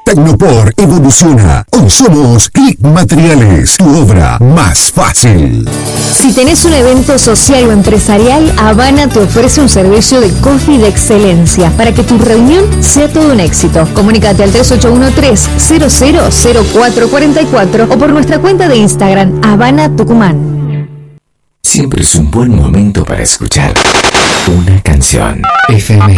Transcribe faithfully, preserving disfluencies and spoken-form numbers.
Tecnopor evoluciona. Hoy somos Click Materiales, tu obra más fácil. Si tenés un evento social o empresarial, Habana te ofrece un servicio de coffee de excelencia para que tu reunión sea todo un éxito. Comunícate al tres ocho uno tres, cero cero cero cuatro cuatro cuatro o por nuestra cuenta de Instagram, Habana Tucumán. Siempre es un buen momento para escuchar una canción. F M